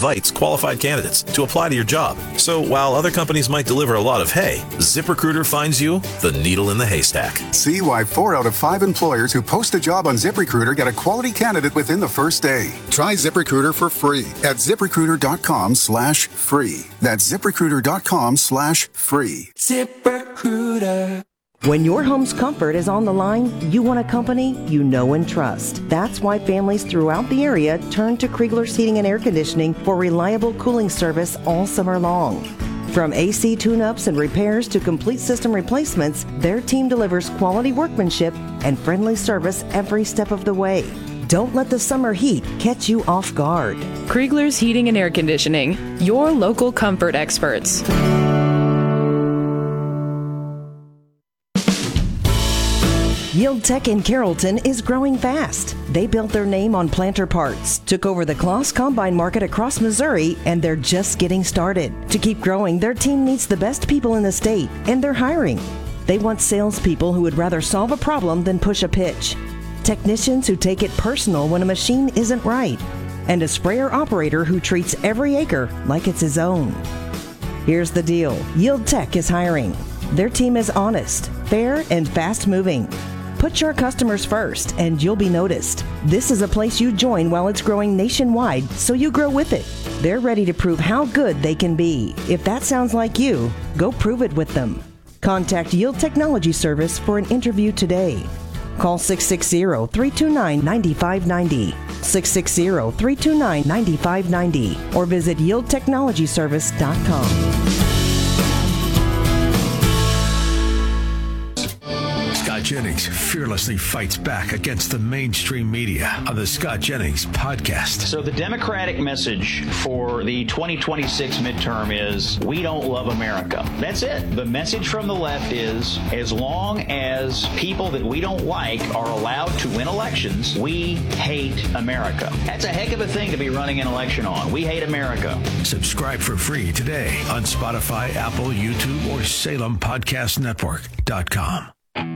invites qualified candidates to apply to your job. So while other companies might deliver a lot of hay, ZipRecruiter finds you the needle in the haystack. See why 4 out of 5 employers who post a job on ZipRecruiter get a quality candidate within the first day. Try ZipRecruiter for free at ZipRecruiter.com/free. That's ZipRecruiter.com/free. ZipRecruiter. When your home's comfort is on the line, you want a company you know and trust. That's why families throughout the area turn to Kriegler's Heating and Air Conditioning for reliable cooling service all summer long. From AC tune-ups and repairs to complete system replacements, their team delivers quality workmanship and friendly service every step of the way. Don't let the summer heat catch you off guard. Kriegler's Heating and Air Conditioning, your local comfort experts. Yield Tech in Carrollton is growing fast. They built their name on planter parts, took over the Kloss Combine market across Missouri, and they're just getting started. To keep growing, their team needs the best people in the state, and they're hiring. They want salespeople who would rather solve a problem than push a pitch, technicians who take it personal when a machine isn't right, and a sprayer operator who treats every acre like it's his own. Here's the deal. Yield Tech is hiring. Their team is honest, fair, and fast-moving. Put your customers first, and you'll be noticed. This is a place you join while it's growing nationwide, so you grow with it. They're ready to prove how good they can be. If that sounds like you, go prove it with them. Contact Yield Technology Service for an interview today. Call 660-329-9590, 660-329-9590, or visit yieldtechnologyservice.com. Scott Jennings fearlessly fights back against the mainstream media on the Scott Jennings podcast. So the Democratic message for the 2026 midterm is, we don't love America. That's it. The message from the left is, as long as people that we don't like are allowed to win elections, we hate America. That's a heck of a thing to be running an election on. We hate America. Subscribe for free today on Spotify, Apple, YouTube, or SalemPodcastNetwork.com.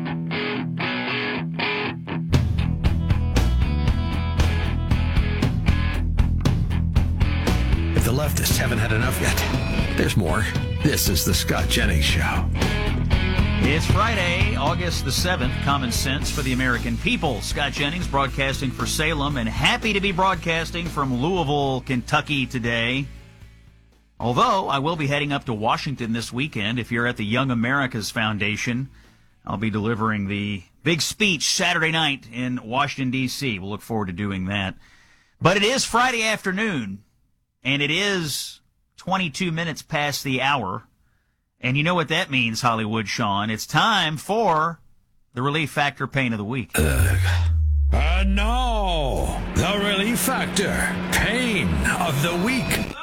If the leftists haven't had enough yet, there's more. This is the Scott Jennings Show. It's Friday, August the 7th. Common sense for the American people. Scott Jennings broadcasting for Salem, and happy to be broadcasting from Louisville, Kentucky today. Although I will be heading up to Washington this weekend. If you're at the Young America's Foundation, I'll be delivering the big speech Saturday night in Washington, D.C. We'll look forward to doing that. But it is Friday afternoon, and it is 22 minutes past the hour. And you know what that means, Hollywood Sean. It's time for the Relief Factor Pain of the Week. And now, the Relief Factor Pain of the Week.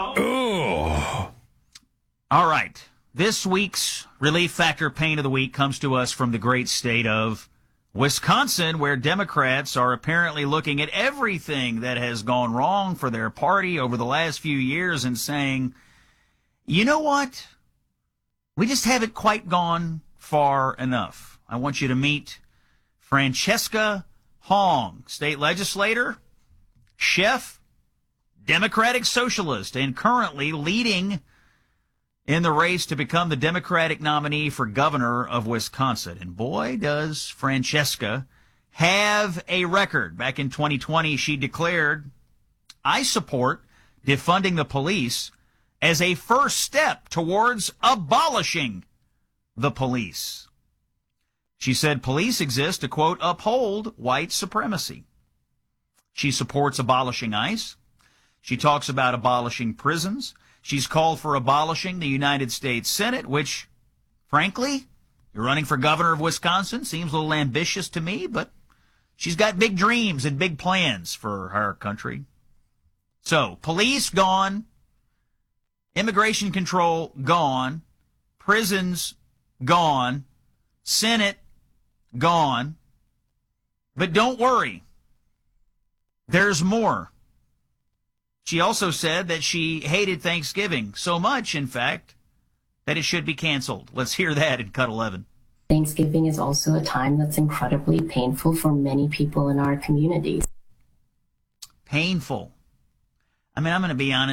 Oh. All right. This week's Relief Factor Pain of the Week comes to us from the great state of Wisconsin, where Democrats are apparently looking at everything that has gone wrong for their party over the last few years and saying, you know what? We just haven't quite gone far enough. I want you to meet Francesca Hong, state legislator, chef, Democratic socialist, and currently leading in the race to become the Democratic nominee for governor of Wisconsin. And boy, does Francesca have a record. Back in 2020, she declared, I support defunding the police as a first step towards abolishing the police. She said police exist to, quote, uphold white supremacy. She supports abolishing ICE. She talks about abolishing prisons. She's called for abolishing the United States Senate, which, frankly, you're running for governor of Wisconsin. Seems a little ambitious to me, but she's got big dreams and big plans for our country. So, police gone, immigration control gone, prisons gone, Senate gone. But don't worry, there's more. She also said that she hated Thanksgiving so much, in fact, that it should be canceled. Let's hear that in Cut 11. Thanksgiving is also a time that's incredibly painful for many people in our communities. Painful. I mean, I'm going to be honest.